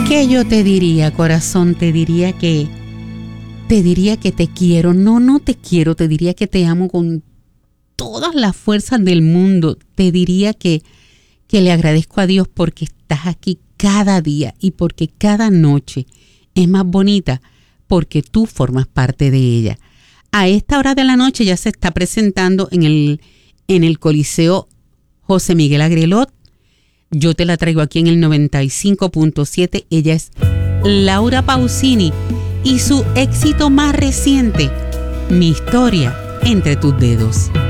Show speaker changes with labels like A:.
A: ¿Qué yo te diría, corazón? Te diría que te quiero. No te quiero. Te diría que te amo con todas las fuerzas del mundo. Te diría que le agradezco a Dios porque estás aquí cada día y porque cada noche es más bonita porque tú formas parte de ella. A esta hora de la noche ya se está presentando en el Coliseo José Miguel Agrelot. Yo te la traigo aquí en el 95.7. Ella es Laura Pausini y su éxito más reciente, Mi historia entre tus dedos.